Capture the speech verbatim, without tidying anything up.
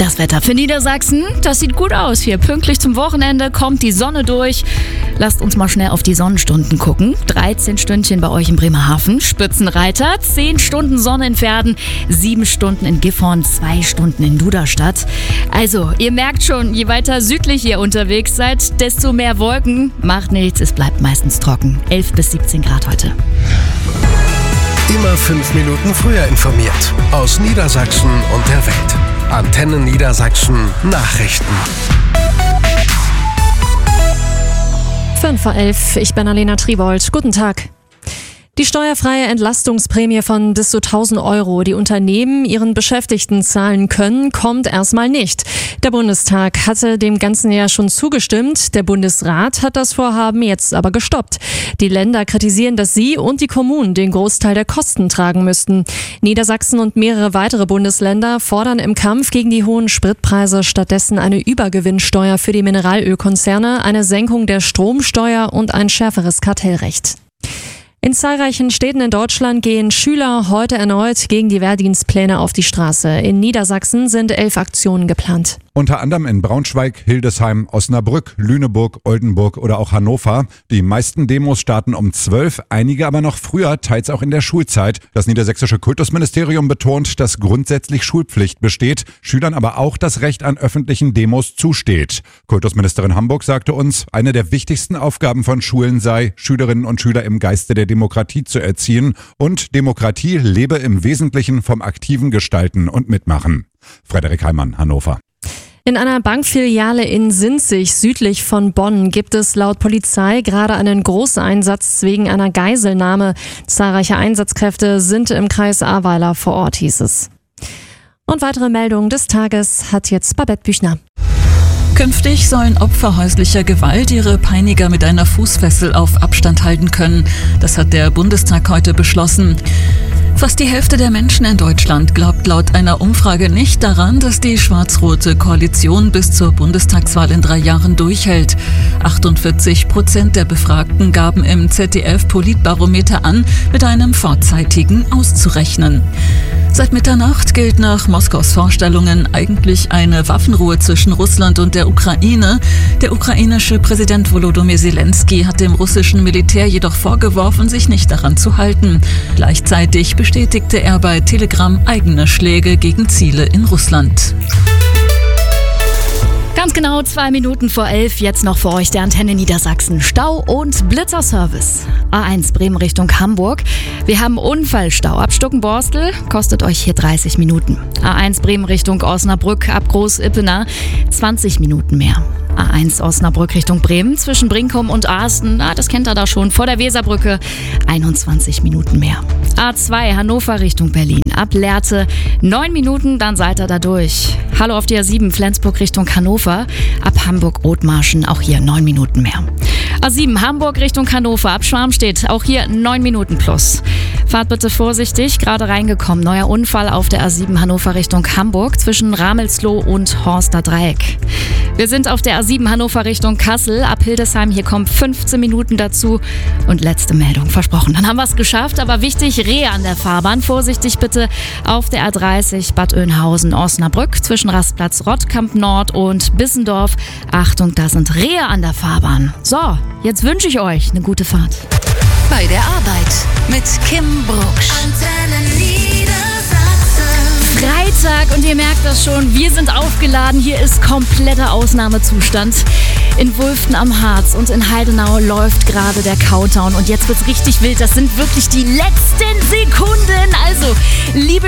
Das Wetter für Niedersachsen, das sieht gut aus. Hier pünktlich zum Wochenende kommt die Sonne durch. Lasst uns mal schnell auf die Sonnenstunden gucken. dreizehn Stündchen bei euch in Bremerhaven, Spitzenreiter, zehn Stunden Sonne in Verden, sieben Stunden in Gifhorn, zwei Stunden in Duderstadt. Also, ihr merkt schon, je weiter südlich ihr unterwegs seid, desto mehr Wolken. Macht nichts, es bleibt meistens trocken. elf bis siebzehn Grad heute. Immer fünf Minuten früher informiert. Aus Niedersachsen und der Welt. Antenne Niedersachsen Nachrichten. fünf vor elf, ich bin Alena Tribold. Guten Tag. Die steuerfreie Entlastungsprämie von bis zu tausend Euro, die Unternehmen ihren Beschäftigten zahlen können, kommt erstmal nicht. Der Bundestag hatte dem ganzen Jahr schon zugestimmt. Der Bundesrat hat das Vorhaben jetzt aber gestoppt. Die Länder kritisieren, dass sie und die Kommunen den Großteil der Kosten tragen müssten. Niedersachsen und mehrere weitere Bundesländer fordern im Kampf gegen die hohen Spritpreise stattdessen eine Übergewinnsteuer für die Mineralölkonzerne, eine Senkung der Stromsteuer und ein schärferes Kartellrecht. In zahlreichen Städten in Deutschland gehen Schüler heute erneut gegen die Wehrdienstpläne auf die Straße. In Niedersachsen sind elf Aktionen geplant. Unter anderem in Braunschweig, Hildesheim, Osnabrück, Lüneburg, Oldenburg oder auch Hannover. Die meisten Demos starten um zwölf, einige aber noch früher, teils auch in der Schulzeit. Das niedersächsische Kultusministerium betont, dass grundsätzlich Schulpflicht besteht, Schülern aber auch das Recht an öffentlichen Demos zusteht. Kultusministerin Hamburg sagte uns, eine der wichtigsten Aufgaben von Schulen sei, Schülerinnen und Schüler im Geiste der Demokratie zu erziehen, und Demokratie lebe im Wesentlichen vom aktiven Gestalten und Mitmachen. Frederik Heimann, Hannover. In einer Bankfiliale in Sinzig, südlich von Bonn, gibt es laut Polizei gerade einen Großeinsatz wegen einer Geiselnahme. Zahlreiche Einsatzkräfte sind im Kreis Ahrweiler vor Ort, hieß es. Und weitere Meldungen des Tages hat jetzt Babette Büchner. Künftig sollen Opfer häuslicher Gewalt ihre Peiniger mit einer Fußfessel auf Abstand halten können. Das hat der Bundestag heute beschlossen. Fast die Hälfte der Menschen in Deutschland glaubt laut einer Umfrage nicht daran, dass die schwarz-rote Koalition bis zur Bundestagswahl in drei Jahren durchhält. achtundvierzig Prozent der Befragten gaben im Z D F-Politbarometer an, mit einem vorzeitigen auszurechnen. Seit Mitternacht gilt nach Moskaus Vorstellungen eigentlich eine Waffenruhe zwischen Russland und der Ukraine. Der ukrainische Präsident Volodymyr Zelensky hat dem russischen Militär jedoch vorgeworfen, sich nicht daran zu halten. Gleichzeitig bestätigte er bei Telegram eigene Schläge gegen Ziele in Russland. Ganz genau zwei Minuten vor elf, jetzt noch für euch der Antenne Niedersachsen. Stau und Blitzerservice. A eins Bremen Richtung Hamburg. Wir haben Unfallstau ab Stuckenborstel, kostet euch hier dreißig Minuten. A eins Bremen Richtung Osnabrück ab Groß-Ippener, zwanzig Minuten mehr. A eins Osnabrück Richtung Bremen zwischen Brinkum und Arsten, ah, das kennt ihr da schon, vor der Weserbrücke, einundzwanzig Minuten mehr. A zwei Hannover Richtung Berlin ab Lehrte, neun Minuten, dann seid ihr da durch. Hallo auf die A sieben Flensburg Richtung Hannover, ab Hamburg-Othmarschen, auch hier neun Minuten mehr. A sieben Hamburg Richtung Hannover, ab Schwarmstedt, auch hier neun Minuten plus. Fahrt bitte vorsichtig, gerade reingekommen, neuer Unfall auf der A sieben Hannover Richtung Hamburg zwischen Ramelsloh und Horster Dreieck. Wir sind auf der A sieben Hannover Richtung Kassel, ab Hildesheim, hier kommen fünfzehn Minuten dazu. Und letzte Meldung, versprochen, dann haben wir es geschafft, aber wichtig, Rehe an der Fahrbahn, vorsichtig bitte auf der A dreißig Bad Oeynhausen, Osnabrück zwischen Rastplatz Rottkamp Nord und Bissendorf. Achtung, da sind Rehe an der Fahrbahn. So, jetzt wünsche ich euch eine gute Fahrt. Bei der Arbeit mit Kim Brucksch. Antenne Niedersachsen. Freitag und ihr merkt das schon, wir sind aufgeladen. Hier ist kompletter Ausnahmezustand. In Wulften am Harz und in Heidenau läuft gerade der Countdown und jetzt wird's richtig wild. Das sind wirklich die letzten Sekunden. Also, liebe